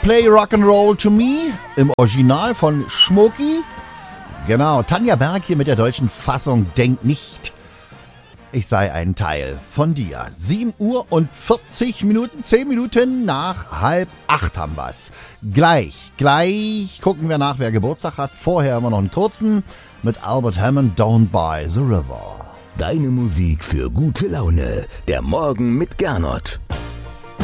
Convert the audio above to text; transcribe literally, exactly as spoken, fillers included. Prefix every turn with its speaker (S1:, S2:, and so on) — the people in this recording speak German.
S1: Play Rock'n'Roll to Me im Original von Schmoki. Genau, Tanja Berg hier mit der deutschen Fassung. Denk nicht, ich sei ein Teil von dir. sieben Uhr und vierzig Minuten, zehn Minuten nach halb acht haben wir's. Gleich, gleich gucken wir nach, wer Geburtstag hat. Vorher haben wir noch einen kurzen mit Albert Hammond, Down by the River.
S2: Deine Musik für gute Laune. Der Morgen mit Gernot.